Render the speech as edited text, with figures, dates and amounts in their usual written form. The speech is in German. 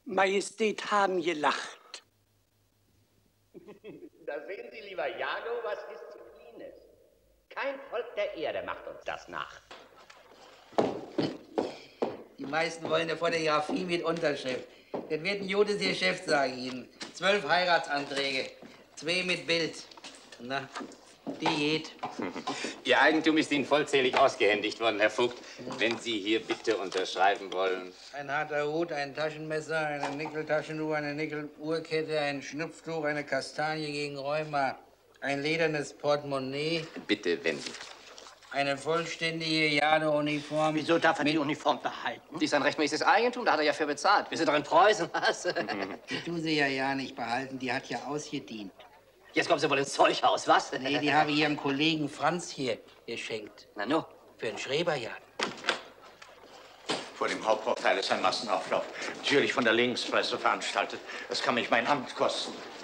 Majestät haben gelacht. Da sehen Sie, lieber Jago, was Disziplin ist. Kein Volk der Erde macht uns das nach. Die meisten wollen eine Fotografie mit Unterschrift. Das wird ein gutes Geschäft, sage ich Ihnen. 12 Heiratsanträge, 2 mit Bild. Na, die geht. Ihr Eigentum ist Ihnen vollzählig ausgehändigt worden, Herr Vogt. Wenn Sie hier bitte unterschreiben wollen. Ein harter Hut, ein Taschenmesser, eine Nickeltaschenuhr, eine Nickeluhrkette, ein Schnupftuch, eine Kastanie gegen Rheuma, ein ledernes Portemonnaie. Bitte, wenn Sie. Eine vollständige Jadeuniform. Wieso darf er die Uniform behalten? Die ist ein rechtmäßiges Eigentum, da hat er ja für bezahlt. Wir sind doch in Preußen, was? Die tun sie ja nicht behalten, die hat ja ausgedient. Jetzt kommen Sie wohl ins Zeughaus, was? Nee, die habe ich ihrem Kollegen Franz hier geschenkt. Na nu. Für einen Schreberjagd. Vor dem Hauptportal ist ein Massenauflauf. Natürlich von der Linkspresse veranstaltet. Das kann mich mein Amt kosten.